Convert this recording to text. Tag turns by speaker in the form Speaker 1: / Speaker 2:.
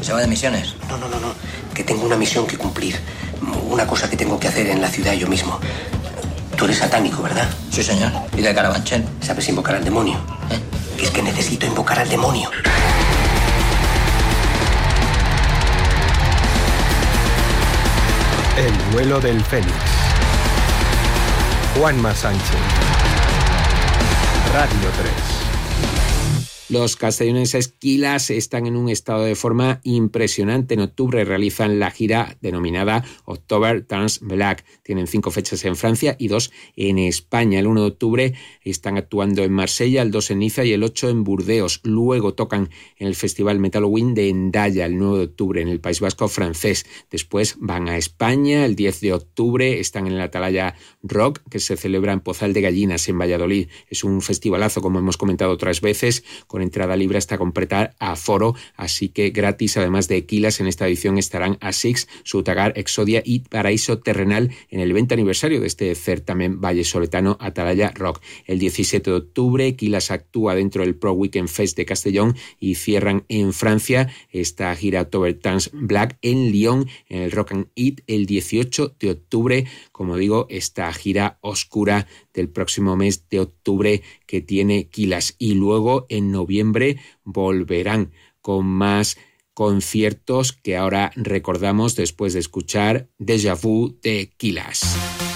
Speaker 1: ¿Se va de misiones?
Speaker 2: No. Que tengo una misión que cumplir. Una cosa que tengo que hacer en la ciudad yo mismo. Tú eres satánico, ¿verdad?
Speaker 1: Sí, señor. ¿Y de Carabanchel?
Speaker 2: ¿Sabes invocar al demonio? Que es que necesito invocar al demonio.
Speaker 3: El vuelo del Fénix. Juanma Sánchez. Radio 3.
Speaker 4: Los castellonenses Quilas están en un estado de forma impresionante. En octubre realizan la gira denominada October Turns Black. Tienen 5 fechas en Francia y 2 en España. El 1 de octubre están actuando en Marsella, el 2 en Niza y el 8 en Burdeos. Luego tocan en el Festival Metalowin de Hendaya el 9 de octubre en el País Vasco francés. Después van a España el 10 de octubre. Están en el Atalaya Rock, que se celebra en Pozal de Gallinas, en Valladolid. Es un festivalazo, como hemos comentado otras veces, con entrada libre hasta completar aforo, así que gratis. Además de Quilas, en esta edición estarán Asics, Sutagar, Exodia y Paraíso Terrenal en el 20 aniversario de este certamen vallesoletano Atalaya Rock. El 17 de octubre Quilas actúa dentro del Pro Weekend Fest de Castellón y cierran en Francia esta gira October Turns Black en Lyon, en el Rock and Eat, el 18 de octubre. Como digo, esta gira oscura del próximo mes de octubre que tiene Quilas. Y luego en noviembre volverán con más conciertos que ahora recordamos después de escuchar Déjà Vu de Quilas.